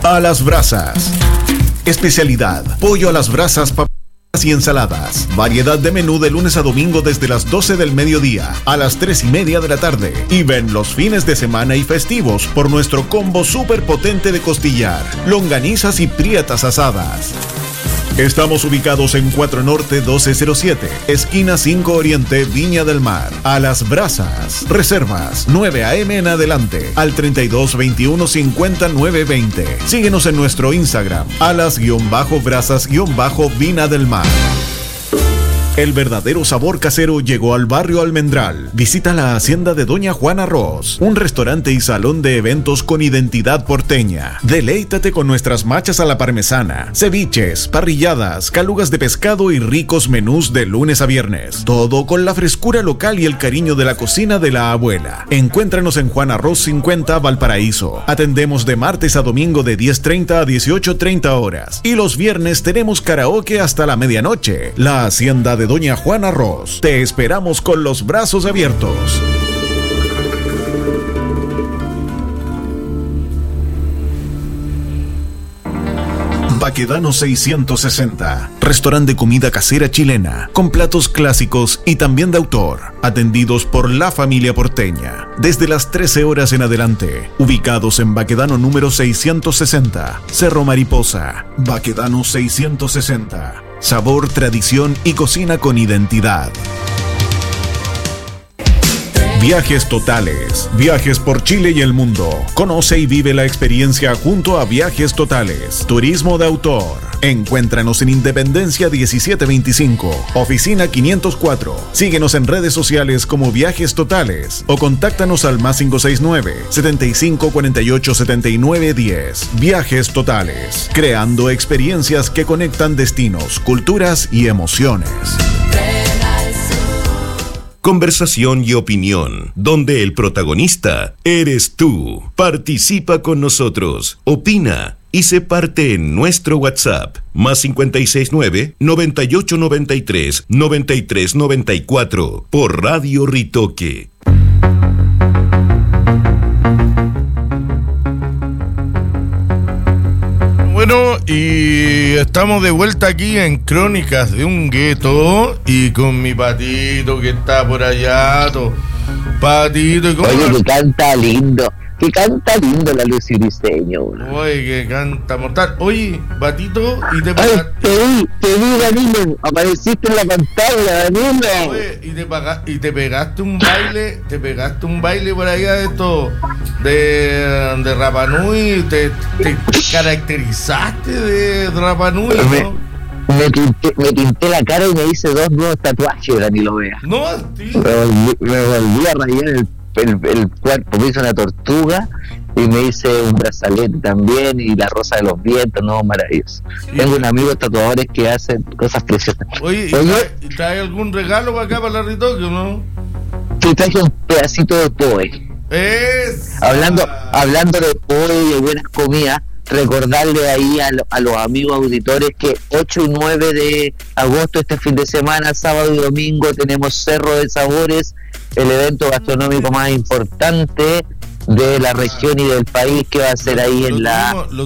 A las brasas. Especialidad: pollo a las brasas, papas y ensaladas. Variedad de menú de lunes a domingo desde las 12 del mediodía a las 3:30 de la tarde. Y ven los fines de semana y festivos por nuestro combo súper potente de costillar, longanizas y prietas asadas. Estamos ubicados en 4 Norte 1207, esquina 5 Oriente, Viña del Mar. A las brasas. Reservas 9 a.m. en adelante al 32 21 50 920. Síguenos en nuestro Instagram, alas-brasas-vina del Mar. El verdadero sabor casero llegó al barrio Almendral. Visita la hacienda de Doña Juana Ross, un restaurante y salón de eventos con identidad porteña. Deleítate con nuestras machas a la parmesana, ceviches, parrilladas, calugas de pescado y ricos menús de lunes a viernes. Todo con la frescura local y el cariño de la cocina de la abuela. Encuéntranos en Juana Ross 50, Valparaíso. Atendemos de martes a domingo de 10:30 a 18:30 horas. Y los viernes tenemos karaoke hasta la medianoche. La hacienda de Doña Juana Ross. Te esperamos con los brazos abiertos. Baquedano 660, restaurante de comida casera chilena, con platos clásicos y también de autor, atendidos por la familia porteña, desde las 13 horas en adelante, ubicados en Baquedano número 660, Cerro Mariposa. Baquedano 660, sabor, tradición y cocina con identidad. Viajes Totales. Viajes por Chile y el mundo. Conoce y vive la experiencia junto a Viajes Totales. Turismo de autor. Encuéntranos en Independencia 1725, oficina 504. Síguenos en redes sociales como Viajes Totales o contáctanos al +569 75 48 79 10. Viajes Totales. Creando experiencias que conectan destinos, culturas y emociones. Conversación y opinión, donde el protagonista eres tú. Participa con nosotros, opina y sé parte en nuestro WhatsApp, +569 9893 9394, por Radio Ritoque. Bueno, y estamos de vuelta aquí en Crónicas de un Gueto y con mi Patito que está por allá. Patito, ¿y cómo? Oye, que canta lindo la Lucy Briceño. Oye, que canta mortal. Oye, Patito, y te Ay, te vi, Danilo, apareciste en la pantalla, Danilo. Oye, y te pegaste un baile por allá de esto, de Rapa Nui, te caracterizaste de Rapa Nui, ¿no? Me pinté la cara y me hice 2 nuevos tatuajes, Danilo Vea. No, tío. Me volví a rayar el cuerpo, me hice una tortuga y me hice un brazalete también y la rosa de los vientos, no, maravilloso. Sí. Tengo un amigo tatuadores que hacen cosas preciosas. Oye, ¿y trae algún regalo para acá, para la Ritoque, o no? Te traje un pedacito de poe. Hablando de poe y de buenas comidas, recordarle ahí a los amigos auditores que 8 y 9 de agosto, este fin de semana, sábado y domingo, tenemos Cerro de Sabores, el evento gastronómico más importante de la región y del país, que va a ser ahí en la